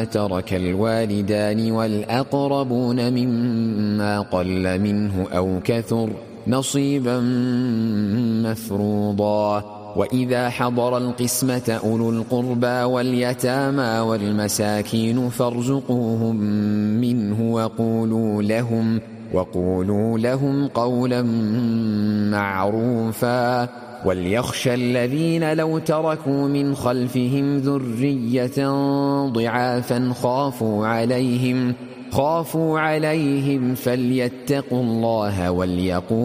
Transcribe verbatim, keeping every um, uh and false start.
ترك الوالدان والأقربون مما قل منه أو كثر نصيبا مفروضا. وإذا حضر القسمة أولو القربى واليتامى والمساكين فارزقوهم منه وقولوا لهم, وقولوا لهم قولا معروفا. وليخشى الذين لو تركوا من خلفهم ذرية ضعافا خافوا عليهم, خافوا عليهم فليتقوا الله وليقولوا